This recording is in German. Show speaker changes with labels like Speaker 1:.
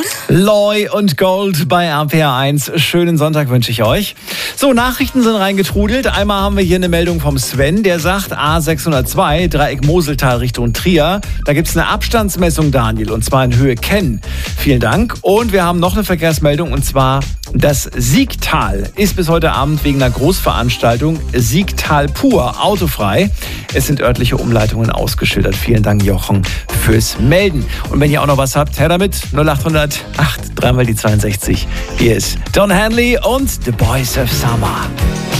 Speaker 1: Loy und Gold bei RPR1. Schönen Sonntag wünsche ich euch. So, Nachrichten sind reingetrudelt. Einmal haben wir hier eine Meldung vom Sven, der sagt A602, Dreieck Moseltal Richtung Trier. Da gibt es eine Abstandsmessung, Daniel, und zwar in Höhe Kenn. Vielen Dank. Und wir haben noch eine Verkehrsmeldung, und zwar das Siegtal ist bis heute Abend wegen einer Großveranstaltung Siegtal pur autofrei. Es sind örtliche Umleitungen ausgeschildert. Vielen Dank, Jochen, fürs Melden. Und wenn ihr auch noch was habt, her damit. 0800 8 3 mal die 62. Hier ist Don Henley und The Boys of Summer.